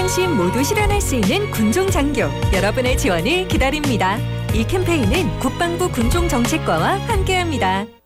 안심 모두 실현할 수 있는 군종장교, 여러분의 지원을 기다립니다. 이 캠페인은 국방부 군종정책과와 함께합니다.